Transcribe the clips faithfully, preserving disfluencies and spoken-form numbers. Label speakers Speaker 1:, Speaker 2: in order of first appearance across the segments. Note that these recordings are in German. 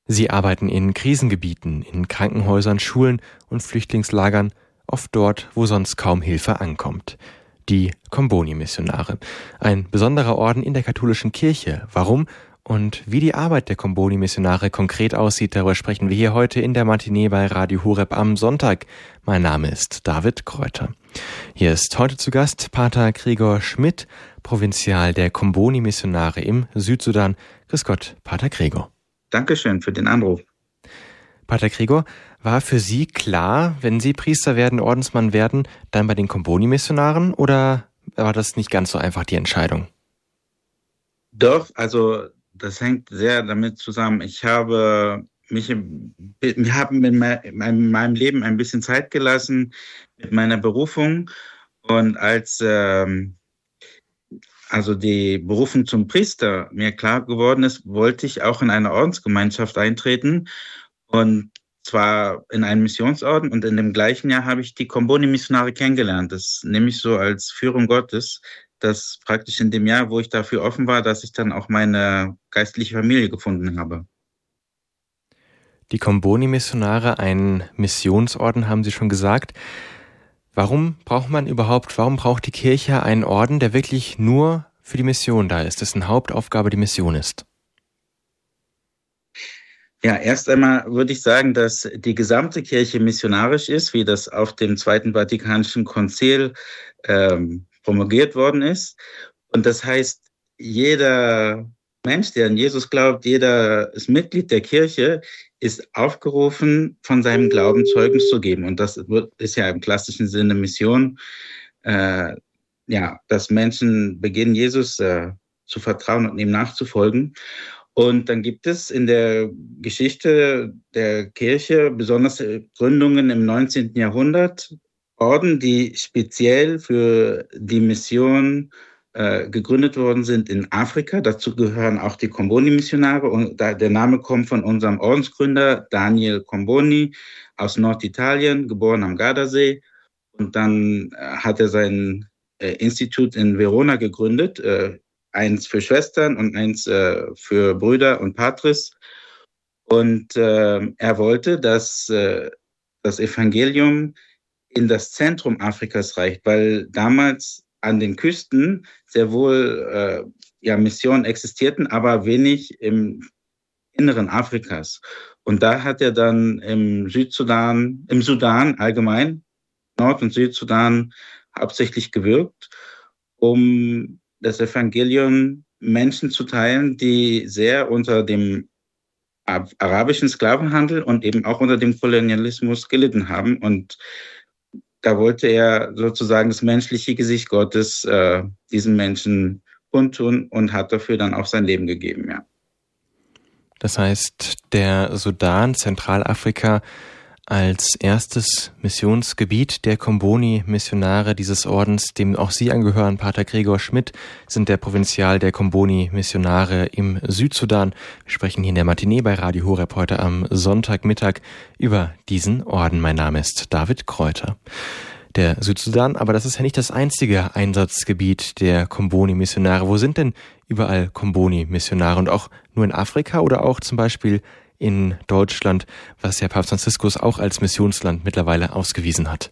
Speaker 1: Sie arbeiten in Krisengebieten, in Krankenhäusern, Schulen und Flüchtlingslagern, oft dort, wo sonst kaum Hilfe ankommt. Die Comboni-Missionare. Ein besonderer Orden in der katholischen Kirche. Warum und wie die Arbeit der Comboni-Missionare konkret aussieht, darüber sprechen wir hier heute in der Matinee bei Radio Horeb am Sonntag. Mein Name ist David Kräuter. Hier ist heute zu Gast Pater Gregor Schmidt, Provinzial der Comboni-Missionare im Südsudan. Grüß Gott, Pater Gregor.
Speaker 2: Dankeschön für den Anruf.
Speaker 1: Pater Gregor, war für Sie klar, wenn Sie Priester werden, Ordensmann werden, dann bei den Comboni-Missionaren, oder war das nicht ganz so einfach, die Entscheidung?
Speaker 2: Doch, also das hängt sehr damit zusammen. Ich habe mich, wir haben in meinem Leben ein bisschen Zeit gelassen mit meiner Berufung, und als ähm, also die Berufung zum Priester mir klar geworden ist, wollte ich auch in eine Ordensgemeinschaft eintreten, und zwar in einen Missionsorden, und in dem gleichen Jahr habe ich die Comboni-Missionare kennengelernt. Das nehme ich so als Führung Gottes, dass praktisch in dem Jahr, wo ich dafür offen war, dass ich dann auch meine geistliche Familie gefunden habe.
Speaker 1: Die Comboni-Missionare, ein Missionsorden, haben Sie schon gesagt. Warum braucht man überhaupt, warum braucht die Kirche einen Orden, der wirklich nur für die Mission da ist, dessen Hauptaufgabe die Mission ist?
Speaker 2: Ja, erst einmal würde ich sagen, dass die gesamte Kirche missionarisch ist, wie das auf dem Zweiten Vatikanischen Konzil ähm, promulgiert worden ist. Und das heißt, jeder Mensch, der an Jesus glaubt, jeder ist Mitglied der Kirche, ist aufgerufen, von seinem Glauben Zeugnis zu geben. Und das wird, ist ja im klassischen Sinne Mission, äh, ja, dass Menschen beginnen, Jesus äh, zu vertrauen und ihm nachzufolgen. Und dann gibt es in der Geschichte der Kirche, besonders Gründungen im neunzehnten Jahrhundert, Orden, die speziell für die Mission äh, gegründet worden sind in Afrika. Dazu gehören auch die Comboni-Missionare. Und da, der Name kommt von unserem Ordensgründer Daniel Comboni aus Norditalien, geboren am Gardasee. Und dann äh, hat er sein äh, Institut in Verona gegründet, äh, eins für Schwestern und eins äh, für Brüder und Patres. Und äh, er wollte, dass äh, das Evangelium in das Zentrum Afrikas reicht, weil damals an den Küsten sehr wohl äh, ja, Missionen existierten, aber wenig im Inneren Afrikas. Und da hat er dann im Südsudan, im Sudan allgemein, Nord- und Südsudan hauptsächlich gewirkt, um das Evangelium Menschen zu teilen, die sehr unter dem arabischen Sklavenhandel und eben auch unter dem Kolonialismus gelitten haben. Und da wollte er sozusagen das menschliche Gesicht Gottes äh, diesen Menschen kundtun und hat dafür dann auch sein Leben gegeben, ja.
Speaker 1: Das heißt, der Sudan, Zentralafrika, als erstes Missionsgebiet der Comboni-Missionare dieses Ordens, dem auch Sie angehören, Pater Gregor Schmidt, sind der Provinzial der Comboni-Missionare im Südsudan. Wir sprechen hier in der Matinee bei Radio Horeb heute am Sonntagmittag über diesen Orden. Mein Name ist David Kräuter. Der Südsudan, aber das ist ja nicht das einzige Einsatzgebiet der Comboni-Missionare. Wo sind denn überall Comboni-Missionare, und auch nur in Afrika oder auch zum Beispiel in Deutschland, was ja Papst Franziskus auch als Missionsland mittlerweile ausgewiesen hat?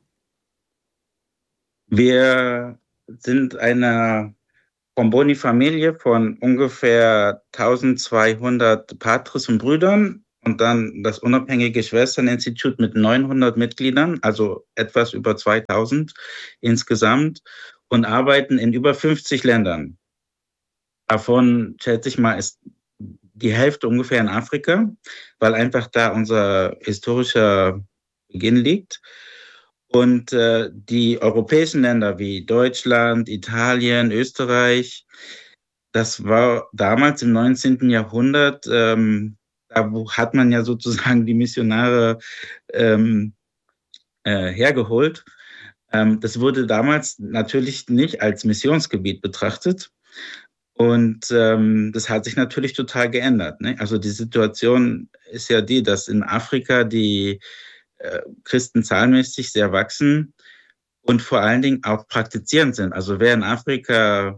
Speaker 2: Wir sind eine Comboni-Familie von ungefähr eintausendzweihundert Patres und Brüdern und dann das unabhängige Schwesterninstitut mit neunhundert Mitgliedern, also etwas über zweitausend insgesamt, und arbeiten in über fünfzig Ländern. Davon, schätze ich mal, ist die Hälfte ungefähr in Afrika, weil einfach da unser historischer Beginn liegt. Und äh, die europäischen Länder wie Deutschland, Italien, Österreich, das war damals im neunzehnten Jahrhundert, ähm, da hat man ja sozusagen die Missionare ähm, äh, hergeholt. Ähm, das wurde damals natürlich nicht als Missionsgebiet betrachtet. Und ähm, das hat sich natürlich total geändert, ne? Also die Situation ist ja die, dass in Afrika die äh, Christen zahlenmäßig sehr wachsen und vor allen Dingen auch praktizierend sind. Also wer in Afrika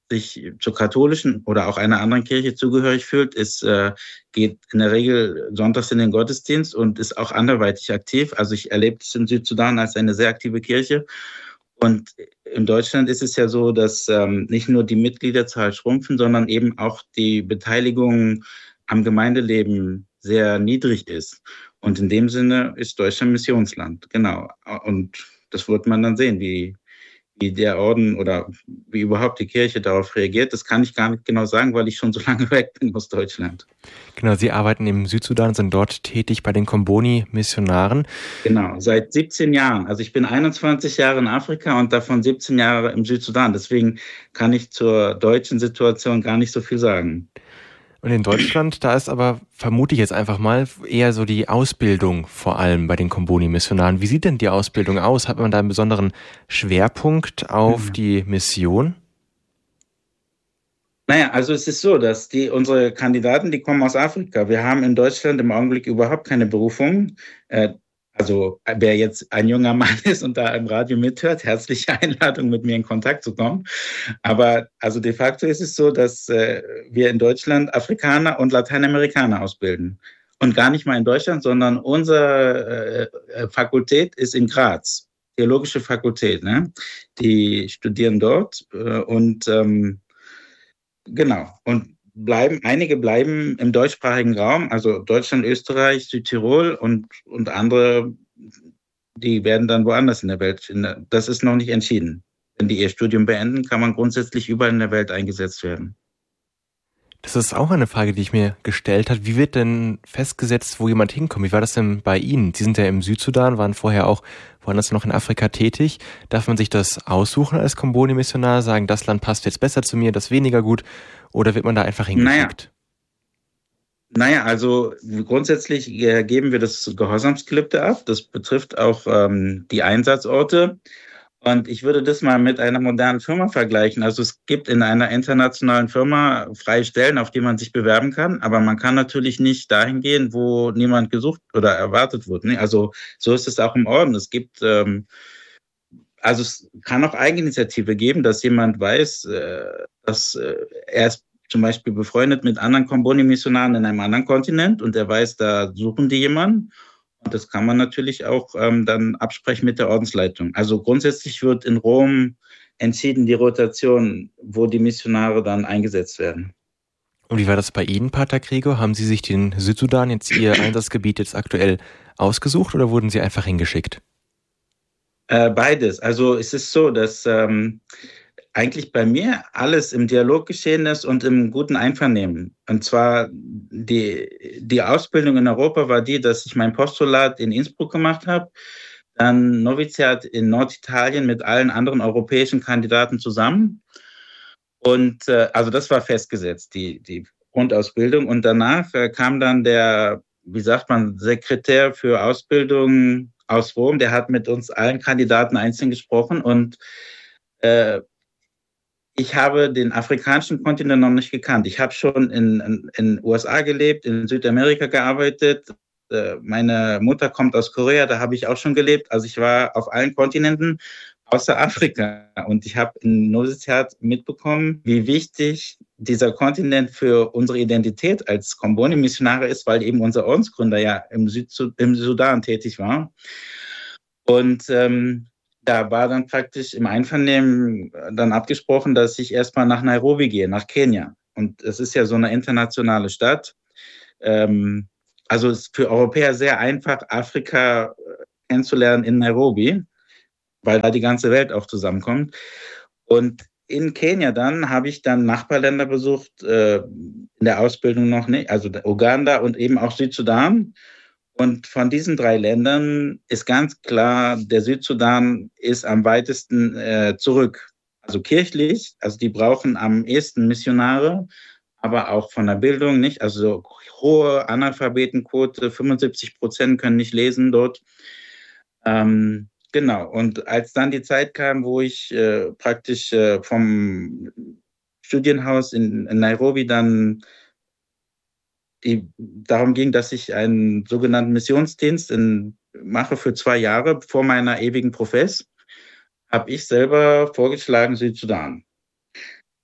Speaker 2: sich zur katholischen oder auch einer anderen Kirche zugehörig fühlt, ist, äh, geht in der Regel sonntags in den Gottesdienst und ist auch anderweitig aktiv. Also ich erlebe es im Südsudan als eine sehr aktive Kirche. Und in Deutschland ist es ja so, dass ähm, nicht nur die Mitgliederzahl schrumpfen, sondern eben auch die Beteiligung am Gemeindeleben sehr niedrig ist. Und in dem Sinne ist Deutschland Missionsland, genau. Und das wird man dann sehen, wie, wie der Orden oder wie überhaupt die Kirche darauf reagiert. Das kann ich gar nicht genau sagen, weil ich schon so lange weg bin aus Deutschland.
Speaker 1: Genau, Sie arbeiten im Südsudan, sind dort tätig bei den Komboni-Missionaren.
Speaker 2: Genau, seit siebzehn Jahren. Also ich bin einundzwanzig Jahre in Afrika und davon siebzehn Jahre im Südsudan. Deswegen kann ich zur deutschen Situation gar nicht so viel sagen.
Speaker 1: Und in Deutschland, da ist aber, vermute ich jetzt einfach mal, eher so die Ausbildung vor allem bei den Komboni-Missionaren. Wie sieht denn die Ausbildung aus? Hat man da einen besonderen Schwerpunkt auf die Mission?
Speaker 2: Naja, also es ist so, dass die unsere Kandidaten, die kommen aus Afrika. Wir haben in Deutschland im Augenblick überhaupt keine Berufung. Äh, also wer jetzt ein junger Mann ist und da im Radio mithört, herzliche Einladung, mit mir in Kontakt zu kommen. Aber also de facto ist es so, dass äh, wir in Deutschland Afrikaner und Lateinamerikaner ausbilden. Und gar nicht mal in Deutschland, sondern unsere äh, Fakultät ist in Graz, Theologische Fakultät. Ne? Die studieren dort äh, und ähm, genau. Und bleiben, einige bleiben im deutschsprachigen Raum, also Deutschland, Österreich, Südtirol und, und andere, die werden dann woanders in der Welt. Das ist noch nicht entschieden. Wenn die ihr Studium beenden, kann man grundsätzlich überall in der Welt eingesetzt werden.
Speaker 1: Das ist auch eine Frage, die ich mir gestellt habe. Wie wird denn festgesetzt, wo jemand hinkommt? Wie war das denn bei Ihnen? Sie sind ja im Südsudan, waren vorher auch woanders noch in Afrika tätig. Darf man sich das aussuchen als Komboni-Missionar, sagen, das Land passt jetzt besser zu mir, das weniger gut? Oder wird man da einfach hingeschickt?
Speaker 2: Naja, naja also grundsätzlich äh, geben wir das Gehorsamsgelübde ab. Das betrifft auch ähm, die Einsatzorte. Und ich würde das mal mit einer modernen Firma vergleichen. Also es gibt in einer internationalen Firma freie Stellen, auf die man sich bewerben kann, aber man kann natürlich nicht dahin gehen, wo niemand gesucht oder erwartet wird. Also so ist es auch im Orden. Es gibt, ähm, also es kann auch Eigeninitiative geben, dass jemand weiß, äh, dass äh, er ist zum Beispiel befreundet mit anderen Komboni-Missionaren in einem anderen Kontinent und er weiß, da suchen die jemanden. Und das kann man natürlich auch ähm, dann absprechen mit der Ordensleitung. Also grundsätzlich wird in Rom entschieden die Rotation, wo die Missionare dann eingesetzt werden.
Speaker 1: Und wie war das bei Ihnen, Pater Gregor? Haben Sie sich den Südsudan, jetzt Ihr Einsatzgebiet jetzt aktuell ausgesucht oder wurden Sie einfach hingeschickt?
Speaker 2: Äh, beides. Also es ist so, dass ähm, eigentlich bei mir alles im Dialog geschehen ist und im guten Einvernehmen. Und zwar die, die Ausbildung in Europa war die, dass ich mein Postulat in Innsbruck gemacht habe, dann Noviziat in Norditalien mit allen anderen europäischen Kandidaten zusammen. Und äh, also das war festgesetzt, die, die Grundausbildung. Und danach äh, kam dann der, wie sagt man, Sekretär für Ausbildung aus Rom, der hat mit uns allen Kandidaten einzeln gesprochen und äh, ich habe den afrikanischen Kontinent noch nicht gekannt. Ich habe schon in in, in U S A gelebt, in Südamerika gearbeitet. Meine Mutter kommt aus Korea, da habe ich auch schon gelebt. Also ich war auf allen Kontinenten außer Afrika. Und ich habe in Noviziat mitbekommen, wie wichtig dieser Kontinent für unsere Identität als Komboni-Missionare ist, weil eben unser Ordensgründer ja im, Süd im Sudan tätig war. Und ähm, da war dann praktisch im Einvernehmen dann abgesprochen, dass ich erstmal nach Nairobi gehe, nach Kenia. Und es ist ja so eine internationale Stadt. Ähm, also es ist für Europäer sehr einfach, Afrika kennenzulernen in Nairobi, weil da die ganze Welt auch zusammenkommt. Und in Kenia dann habe ich dann Nachbarländer besucht, äh, in der Ausbildung noch nicht, also Uganda und eben auch Südsudan. Und von diesen drei Ländern ist ganz klar, der Südsudan ist am weitesten äh, zurück. Also kirchlich, also die brauchen am ehesten Missionare, aber auch von der Bildung nicht. Also hohe Analphabetenquote, fünfundsiebzig Prozent können nicht lesen dort. Ähm, genau, und als dann die Zeit kam, wo ich äh, praktisch äh, vom Studienhaus in, in Nairobi dann die, darum ging, dass ich einen sogenannten Missionsdienst in, mache für zwei Jahre vor meiner ewigen Profess, habe ich selber vorgeschlagen Südsudan.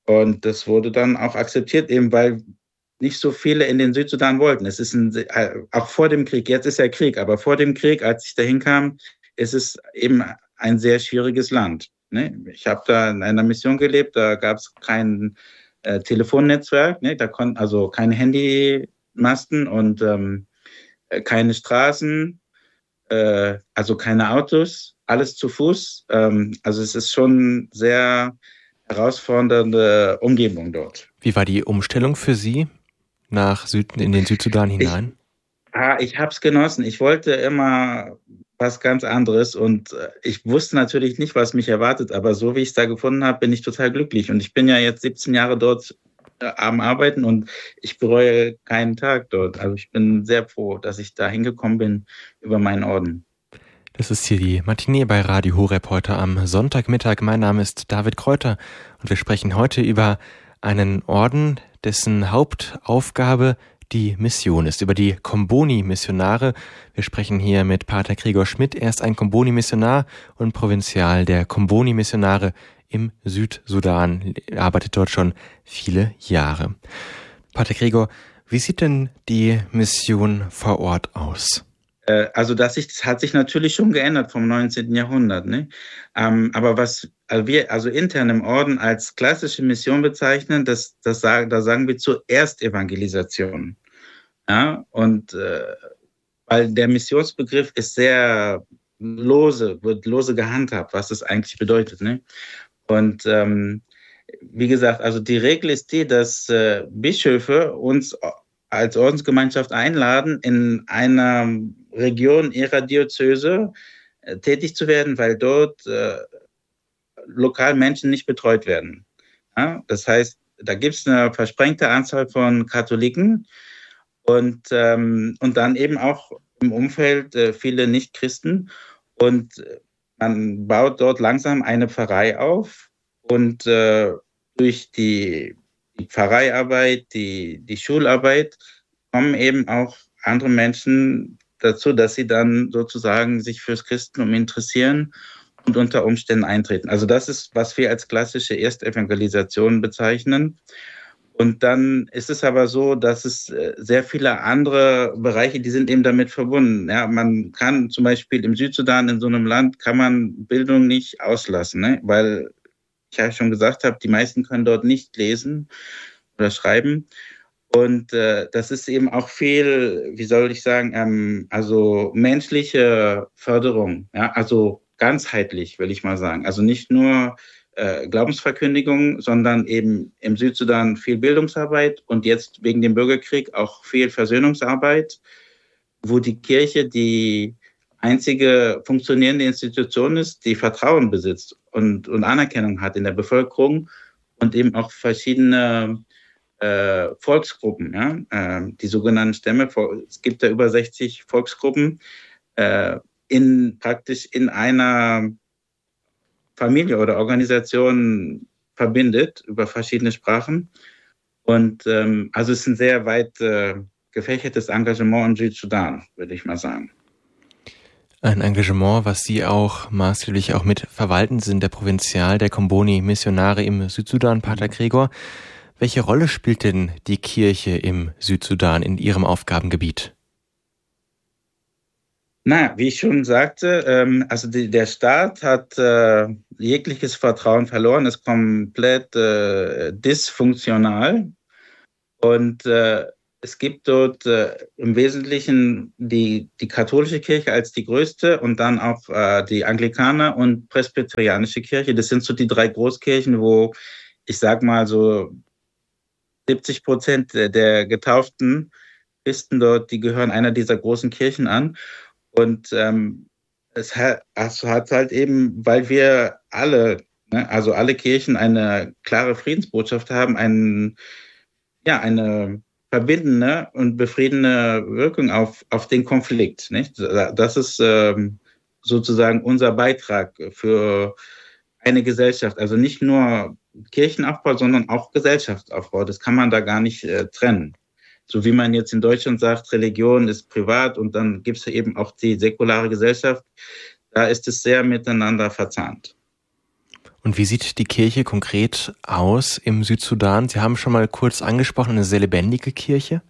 Speaker 2: Und das wurde dann auch akzeptiert, eben weil nicht so viele in den Südsudan wollten. Es ist ein, auch vor dem Krieg, jetzt ist ja Krieg, aber vor dem Krieg, als ich dahin kam, ist es eben ein sehr schwieriges Land. Ne? Ich habe da in einer Mission gelebt, da gab es kein äh, Telefonnetzwerk, ne? Da konnten also keine Handymasten und ähm, keine Straßen, äh, also keine Autos, alles zu Fuß. Ähm, also es ist schon sehr herausfordernde Umgebung dort.
Speaker 1: Wie war die Umstellung für Sie nach Süd, in den Südsudan hinein?
Speaker 2: Ich, ah, ich habe es genossen. Ich wollte immer was ganz anderes und ich wusste natürlich nicht, was mich erwartet, aber so wie ich es da gefunden habe, bin ich total glücklich. Und ich bin ja jetzt siebzehn Jahre dort äh, am Arbeiten und ich bereue keinen Tag dort. Also ich bin sehr froh, dass ich da hingekommen bin über meinen Orden.
Speaker 1: Das ist hier die Matinee bei Radio Horeb heute am Sonntagmittag. Mein Name ist David Kräuter und wir sprechen heute über einen Orden, dessen Hauptaufgabe die Mission ist, über die Komboni-Missionare. Wir sprechen hier mit Pater Gregor Schmidt. Er ist ein Komboni-Missionar und Provinzial der Komboni-Missionare im Südsudan. Er arbeitet dort schon viele Jahre. Pater Gregor, wie sieht denn die Mission vor Ort aus?
Speaker 2: Also das, sich, das hat sich natürlich schon geändert vom neunzehnten Jahrhundert. Ne? Ähm, aber was also wir also intern im Orden als klassische Mission bezeichnen, das, das sagen, da sagen wir zuerst Evangelisation. Ja? Und äh, weil der Missionsbegriff ist sehr lose, wird lose gehandhabt, was das eigentlich bedeutet. Ne? Und ähm, wie gesagt, also die Regel ist die, dass äh, Bischöfe uns als Ordensgemeinschaft einladen, in einer Region ihrer Diözese äh, tätig zu werden, weil dort äh, lokal Menschen nicht betreut werden. Ja? Das heißt, da gibt es eine versprengte Anzahl von Katholiken und, ähm, und dann eben auch im Umfeld äh, viele Nichtchristen. Und man baut dort langsam eine Pfarrei auf und äh, durch die Die Pfarreiarbeit, die, die Schularbeit, kommen eben auch andere Menschen dazu, dass sie dann sozusagen sich fürs Christentum interessieren und unter Umständen eintreten. Also das ist, was wir als klassische Erstevangelisation bezeichnen. Und dann ist es aber so, dass es sehr viele andere Bereiche, die sind eben damit verbunden. Ja, man kann zum Beispiel im Südsudan, in so einem Land, kann man Bildung nicht auslassen, ne? Weil ich ja schon gesagt habe, die meisten können dort nicht lesen oder schreiben. Und äh, das ist eben auch viel, wie soll ich sagen, ähm, also menschliche Förderung, ja, also ganzheitlich, will ich mal sagen. Also nicht nur äh, Glaubensverkündigung, sondern eben im Südsudan viel Bildungsarbeit und jetzt wegen dem Bürgerkrieg auch viel Versöhnungsarbeit, wo die Kirche die einzige funktionierende Institution ist, die Vertrauen besitzt und, und Anerkennung hat in der Bevölkerung und eben auch verschiedene äh, Volksgruppen, ja? äh, die sogenannten Stämme. Es gibt da über sechzig Volksgruppen äh, in praktisch in einer Familie oder Organisation verbindet über verschiedene Sprachen. Und ähm, also es ist ein sehr weit äh, gefächertes Engagement im Südsudan, würde ich mal sagen.
Speaker 1: Ein Engagement, was Sie auch maßgeblich auch mit verwalten sind, der Provinzial der Komboni-Missionare im Südsudan, Pater Gregor. Welche Rolle spielt denn die Kirche im Südsudan in Ihrem Aufgabengebiet?
Speaker 2: Na, wie ich schon sagte, ähm, also die, der Staat hat äh, jegliches Vertrauen verloren, ist komplett äh, dysfunktional und äh, es gibt dort äh, im Wesentlichen die, die katholische Kirche als die größte und dann auch äh, die Anglikaner und presbyterianische Kirche. Das sind so die drei Großkirchen, wo ich sag mal so siebzig Prozent der, der getauften Christen dort, die gehören einer dieser großen Kirchen an. Und ähm, es hat, es hat halt eben, weil wir alle, ne, also alle Kirchen eine klare Friedensbotschaft haben, einen, ja, eine verbindende und befriedende Wirkung auf, auf den Konflikt. Nicht? Das ist ähm, sozusagen unser Beitrag für eine Gesellschaft. Also nicht nur Kirchenaufbau, sondern auch Gesellschaftsaufbau. Das kann man da gar nicht äh, trennen. So wie man jetzt in Deutschland sagt, Religion ist privat und dann gibt es eben auch die säkulare Gesellschaft. Da ist es sehr miteinander verzahnt.
Speaker 1: Und wie sieht die Kirche konkret aus im Südsudan? Sie haben schon mal kurz angesprochen, eine sehr lebendige Kirche.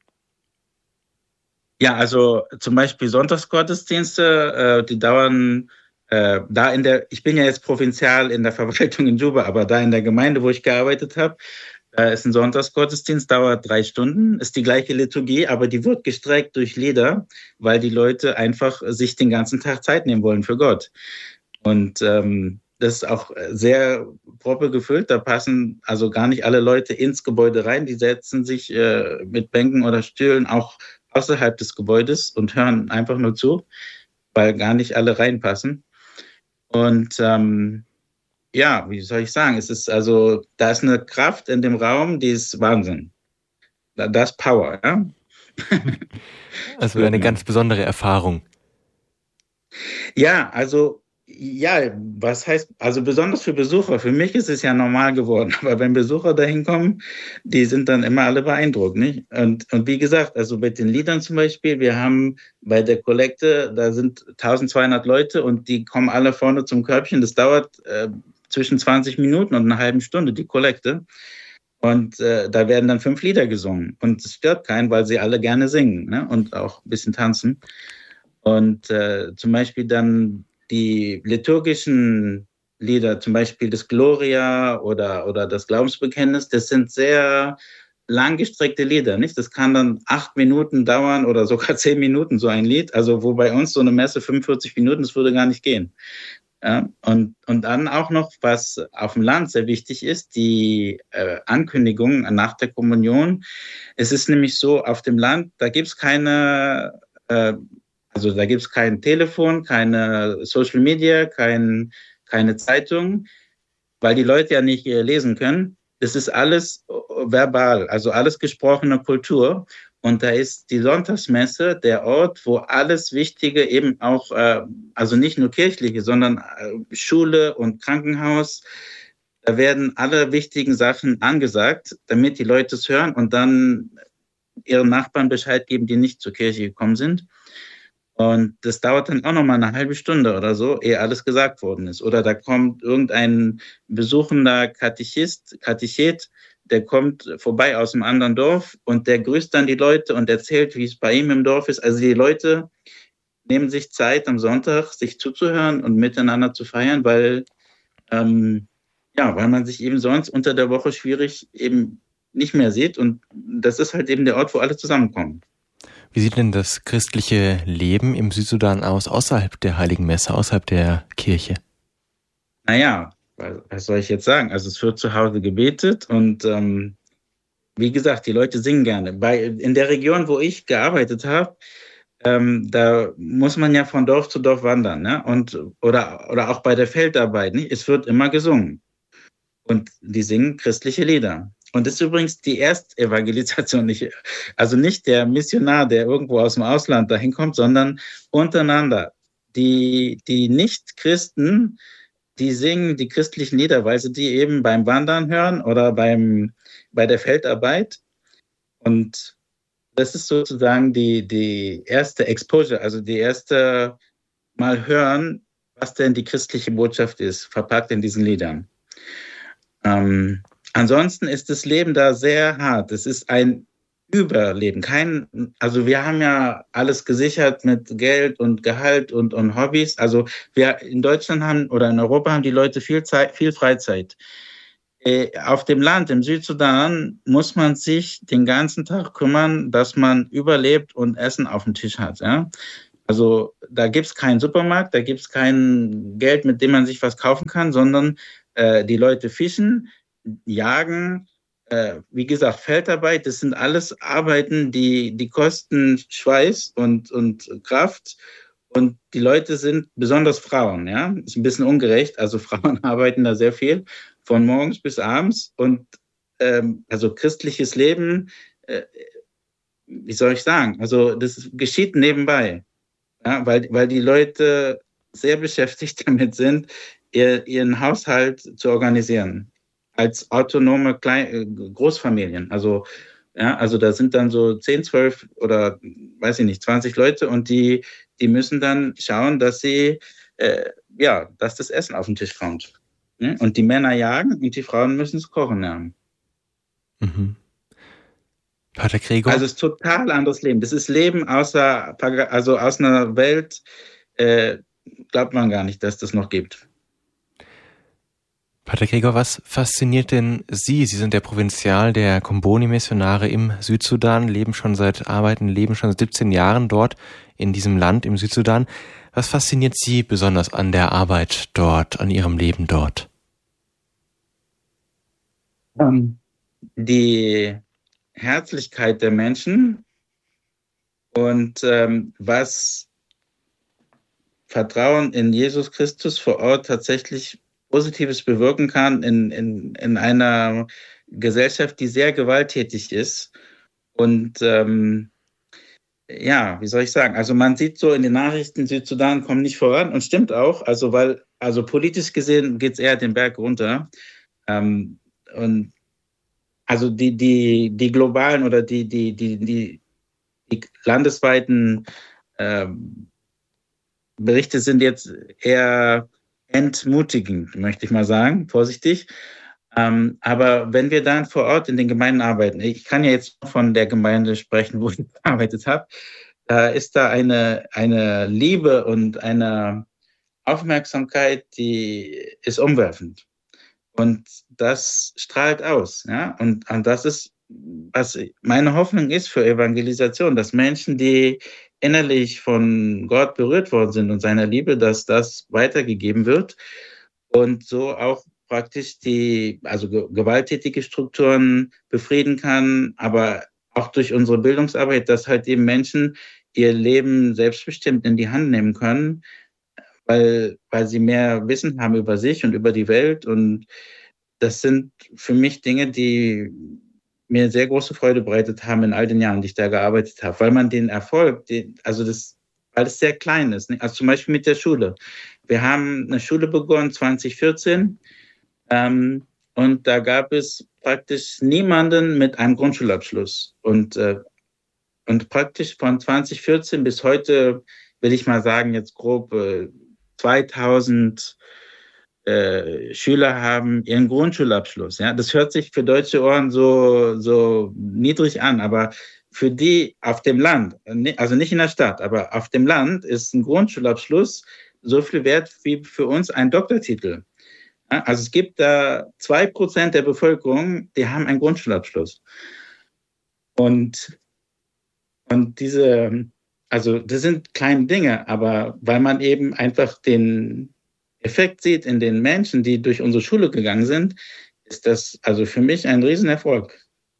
Speaker 2: Ja, also zum Beispiel Sonntagsgottesdienste, äh, die dauern äh, da in der, ich bin ja jetzt provinzial in der Verwaltung in Juba, aber da in der Gemeinde, wo ich gearbeitet habe, äh, ist ein Sonntagsgottesdienst, dauert drei Stunden, ist die gleiche Liturgie, aber die wird gestreckt durch Lieder, weil die Leute einfach sich den ganzen Tag Zeit nehmen wollen für Gott. Und ähm, das ist auch sehr proppe gefüllt. Da passen also gar nicht alle Leute ins Gebäude rein. Die setzen sich äh, mit Bänken oder Stühlen auch außerhalb des Gebäudes und hören einfach nur zu, weil gar nicht alle reinpassen. Und ähm, ja, wie soll ich sagen, es ist also, da ist eine Kraft in dem Raum, die ist Wahnsinn. Da, da ist Power, ja.
Speaker 1: Also eine ganz besondere Erfahrung.
Speaker 2: Ja, also ja, was heißt, also besonders für Besucher, für mich ist es ja normal geworden, aber wenn Besucher dahin kommen, die sind dann immer alle beeindruckt, nicht? Und, und wie gesagt, also mit den Liedern zum Beispiel, wir haben bei der Kollekte, da sind eintausendzweihundert Leute und die kommen alle vorne zum Körbchen, das dauert äh, zwischen zwanzig Minuten und einer halben Stunde, die Kollekte. Und äh, da werden dann fünf Lieder gesungen und es stört keinen, weil sie alle gerne singen, ne? Und auch ein bisschen tanzen. Und äh, zum Beispiel dann die liturgischen Lieder, zum Beispiel das Gloria oder, oder das Glaubensbekenntnis, das sind sehr langgestreckte Lieder, nicht? Das kann dann acht Minuten dauern oder sogar zehn Minuten so ein Lied. Also wo bei uns so eine Messe fünfundvierzig Minuten, das würde gar nicht gehen. Ja, und, und dann auch noch, was auf dem Land sehr wichtig ist, die äh, Ankündigung nach der Kommunion. Es ist nämlich so, auf dem Land, da gibt es keine... Äh, Also da gibt es kein Telefon, keine Social Media, kein, keine Zeitung, weil die Leute ja nicht lesen können. Das ist alles verbal, also alles gesprochene Kultur. Und da ist die Sonntagsmesse der Ort, wo alles Wichtige eben auch, äh, also nicht nur kirchliche, sondern äh, Schule und Krankenhaus, da werden alle wichtigen Sachen angesagt, damit die Leute es hören und dann ihren Nachbarn Bescheid geben, die nicht zur Kirche gekommen sind. Und das dauert dann auch noch mal eine halbe Stunde oder so, ehe alles gesagt worden ist. Oder da kommt irgendein besuchender Katechist, Katechet, der kommt vorbei aus einem anderen Dorf und der grüßt dann die Leute und erzählt, wie es bei ihm im Dorf ist. Also die Leute nehmen sich Zeit am Sonntag, sich zuzuhören und miteinander zu feiern, weil, ähm, ja, weil man sich eben sonst unter der Woche schwierig eben nicht mehr sieht. Und das ist halt eben der Ort, wo alle zusammenkommen.
Speaker 1: Wie sieht denn das christliche Leben im Südsudan aus, außerhalb der Heiligen Messe, außerhalb der Kirche?
Speaker 2: Naja, was soll ich jetzt sagen? Also es wird zu Hause gebetet und ähm, wie gesagt, die Leute singen gerne. Bei, in der Region, wo ich gearbeitet habe, ähm, da muss man ja von Dorf zu Dorf wandern, ne? Und, oder, oder auch bei der Feldarbeit, nicht? Es wird immer gesungen. Und die singen christliche Lieder. Und das ist übrigens die Erstevangelisation, nicht, also nicht der Missionar, der irgendwo aus dem Ausland dahin kommt, sondern untereinander. Die, die Nicht-Christen, die singen die christlichen Lieder, weil sie die eben beim Wandern hören oder beim, bei der Feldarbeit. Und das ist sozusagen die, die erste Exposure, also die erste Mal hören, was denn die christliche Botschaft ist, verpackt in diesen Liedern. Ähm, Ansonsten ist das Leben da sehr hart. Es ist ein Überleben. Kein, also wir haben ja alles gesichert mit Geld und Gehalt und, und Hobbys. Also wir in Deutschland haben oder in Europa haben die Leute viel Zeit, viel Freizeit. Äh, auf dem Land, im Südsudan, muss man sich den ganzen Tag kümmern, dass man überlebt und Essen auf dem Tisch hat. Ja? Also da gibt es keinen Supermarkt, da gibt es kein Geld, mit dem man sich was kaufen kann, sondern äh, die Leute fischen, Jagen, äh, wie gesagt, Feldarbeit, das sind alles Arbeiten, die, die kosten Schweiß und, und Kraft. Und die Leute sind besonders Frauen, ja. Ist ein bisschen ungerecht. Also Frauen arbeiten da sehr viel, von morgens bis abends. Und ähm, also christliches Leben, äh, wie soll ich sagen? Also das geschieht nebenbei, ja, weil, weil die Leute sehr beschäftigt damit sind, ihr, ihren Haushalt zu organisieren. Als autonome Klein- Großfamilien. Also, ja, also da sind dann so zehn, zwölf oder weiß ich nicht, zwanzig Leute und die, die müssen dann schauen, dass sie, äh, ja, dass das Essen auf den Tisch kommt. Ne? Und die Männer jagen und die Frauen müssen es kochen lernen.
Speaker 1: Mhm. Pater Gregor?
Speaker 2: Also es ist total anderes Leben. Das ist Leben außer, also aus einer Welt, äh, glaubt man gar nicht, dass das noch gibt.
Speaker 1: Pater Gregor, was fasziniert denn Sie? Sie sind der Provinzial der Comboni-Missionare im Südsudan, leben schon seit, arbeiten, leben schon seit siebzehn Jahren dort in diesem Land im Südsudan. Was fasziniert Sie besonders an der Arbeit dort, an Ihrem Leben dort?
Speaker 2: Um, die Herzlichkeit der Menschen und ähm, was Vertrauen in Jesus Christus vor Ort tatsächlich Positives bewirken kann in, in, in einer Gesellschaft, die sehr gewalttätig ist. Und ähm, ja, wie soll ich sagen? Also man sieht so in den Nachrichten, Südsudan kommt nicht voran und stimmt auch. Also weil, also politisch gesehen geht es eher den Berg runter. Ähm, und also die, die, die globalen oder die, die, die, die, die landesweiten ähm, Berichte sind jetzt eher entmutigend, möchte ich mal sagen, vorsichtig. Ähm, aber wenn wir dann vor Ort in den Gemeinden arbeiten, ich kann ja jetzt von der Gemeinde sprechen, wo ich gearbeitet habe, da ist da eine, eine Liebe und eine Aufmerksamkeit, die ist umwerfend. Und das strahlt aus. Ja? Und, und das ist, was meine Hoffnung ist für Evangelisation, dass Menschen, die innerlich von Gott berührt worden sind und seiner Liebe, dass das weitergegeben wird und so auch praktisch die, also gewalttätige Strukturen befrieden kann, aber auch durch unsere Bildungsarbeit, dass halt eben Menschen ihr Leben selbstbestimmt in die Hand nehmen können, weil, weil sie mehr Wissen haben über sich und über die Welt. Und das sind für mich Dinge, die mir sehr große Freude bereitet haben in all den Jahren, die ich da gearbeitet habe, weil man den Erfolg, den, also das, weil es sehr klein ist, also zum Beispiel mit der Schule. Wir haben eine Schule begonnen zwanzig vierzehn ähm, und da gab es praktisch niemanden mit einem Grundschulabschluss. Und, äh, und praktisch von zwanzig vierzehn bis heute, will ich mal sagen, jetzt grob äh, zweitausend Äh, Schüler haben ihren Grundschulabschluss. Ja, das hört sich für deutsche Ohren so, so niedrig an, aber für die auf dem Land, also nicht in der Stadt, aber auf dem Land ist ein Grundschulabschluss so viel wert wie für uns ein Doktortitel. Ja, also es gibt da zwei Prozent der Bevölkerung, die haben einen Grundschulabschluss. Und, und diese, also das sind kleine Dinge, aber weil man eben einfach den Effekt sieht in den Menschen, die durch unsere Schule gegangen sind, ist das also für mich ein Riesenerfolg.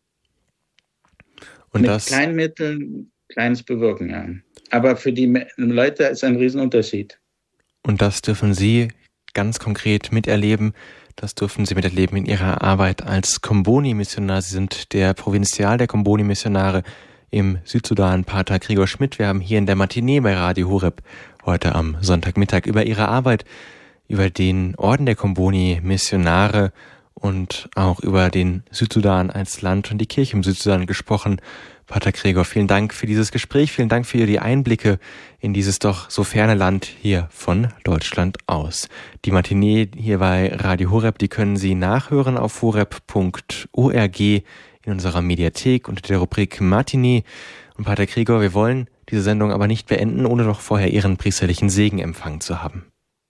Speaker 1: Und
Speaker 2: mit
Speaker 1: das,
Speaker 2: kleinen Mitteln Kleines bewirken, ja. Aber für die Leute ist ein Riesenunterschied.
Speaker 1: Und das dürfen Sie ganz konkret miterleben. Das dürfen Sie miterleben in Ihrer Arbeit als Comboni-Missionar. Sie sind der Provinzial der Comboni-Missionare im Südsudan, Pater Gregor Schmidt. Wir haben hier in der Matinee bei Radio Horeb heute am Sonntagmittag über Ihre Arbeit, über den Orden der Comboni-Missionare und auch über den Südsudan als Land und die Kirche im Südsudan gesprochen. Pater Gregor, vielen Dank für dieses Gespräch, vielen Dank für die Einblicke in dieses doch so ferne Land hier von Deutschland aus. Die Matinee hier bei Radio Horeb, die können Sie nachhören auf horeb punkt org in unserer Mediathek unter der Rubrik Matinee. Und Pater Gregor, wir wollen diese Sendung aber nicht beenden, ohne doch vorher Ihren priesterlichen Segen empfangen zu haben.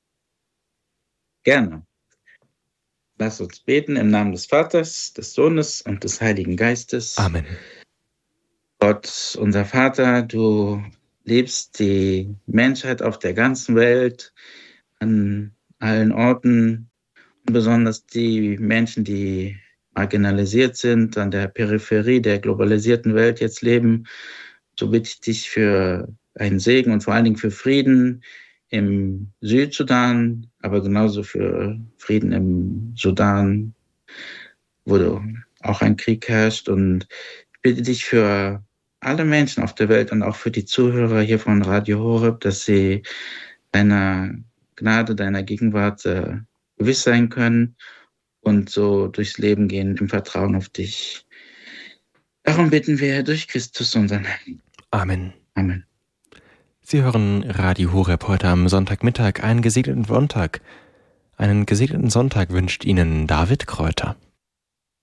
Speaker 2: Gerne. Lass uns beten im Namen des Vaters, des Sohnes und des Heiligen Geistes.
Speaker 1: Amen.
Speaker 2: Gott, unser Vater, du liebst die Menschheit auf der ganzen Welt, an allen Orten, und besonders die Menschen, die marginalisiert sind, an der Peripherie der globalisierten Welt jetzt leben. So bitte ich dich für einen Segen und vor allen Dingen für Frieden im Südsudan, aber genauso für Frieden im Sudan, wo auch ein Krieg herrscht. Und ich bitte dich für alle Menschen auf der Welt und auch für die Zuhörer hier von Radio Horeb, dass sie deiner Gnade, deiner Gegenwart äh, gewiss sein können und so durchs Leben gehen im Vertrauen auf dich. Darum bitten wir durch Christus, unseren Herrn.
Speaker 1: Amen.
Speaker 2: Amen.
Speaker 1: Sie hören Radio Horeb heute am Sonntagmittag, einen gesegneten Sonntag. Einen gesegneten Sonntag wünscht Ihnen David Kräuter.